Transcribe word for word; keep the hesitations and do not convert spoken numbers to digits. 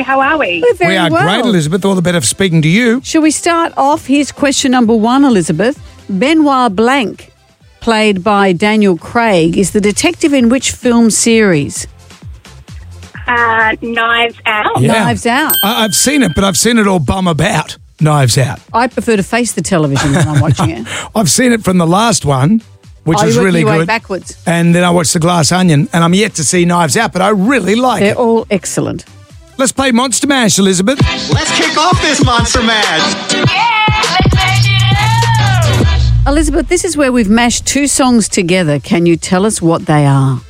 How are we? We're very we are well. great, Elizabeth. All the better for speaking to you. Shall we start off? Here's question number one, Elizabeth. Benoit Blanc, played by Daniel Craig, is the detective in which film series? Uh, Knives Out. Yeah. Knives Out. I- I've seen it, but I've seen it all bum about. Knives Out. I prefer to face the television when I'm watching it. I've seen it from the last one, which Oh, is you went really your way good. backwards. And then I watched The Glass Onion, and I'm yet to see Knives Out, but I really like They're it. all excellent. Let's play Monster Mash, Elizabeth. Let's kick off this Monster Mash. Elizabeth, this is where we've mashed two songs together. Can you tell us what they are?